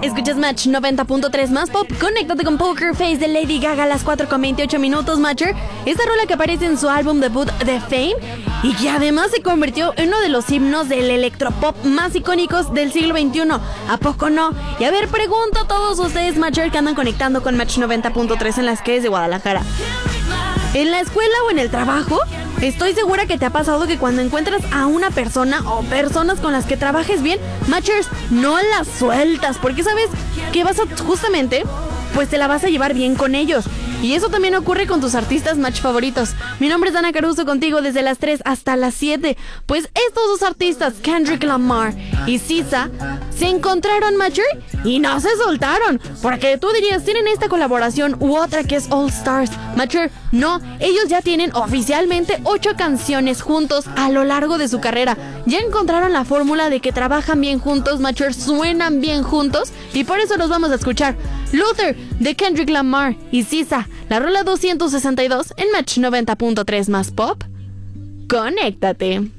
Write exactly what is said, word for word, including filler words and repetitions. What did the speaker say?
Escuchas Match noventa punto tres más pop. Conéctate con Poker Face de Lady Gaga a las cuatro con veintiocho minutos, Matcher. Esta rola que aparece en su álbum debut The Fame y que además se convirtió en uno de los himnos del electropop más icónicos del siglo veintiuno. ¿A poco no? Y a ver, pregunto a todos ustedes, Matcher, que andan conectando con Match noventa punto tres en las calles de Guadalajara. ¿En la escuela o en el trabajo? Estoy segura que te ha pasado que cuando encuentras a una persona o personas con las que trabajes bien, Matchers, no las sueltas, porque sabes que vas a justamente, pues te la vas a llevar bien con ellos. Y eso también ocurre con tus artistas Match favoritos. Mi nombre es Dana Caruso, contigo desde las tres hasta las siete. Pues estos dos artistas, Kendrick Lamar y S Z A, se encontraron, Matcher, y no se soltaron. Porque tú dirías, tienen esta colaboración u otra que es All Stars. Matcher, no, ellos ya tienen oficialmente ocho canciones juntos a lo largo de su carrera. Ya encontraron la fórmula de que trabajan bien juntos, Matcher, suenan bien juntos, y por eso los vamos a escuchar. Luther, de Kendrick Lamar y S Z A, la rola doscientos sesenta y dos en Match noventa punto tres más pop. Conéctate.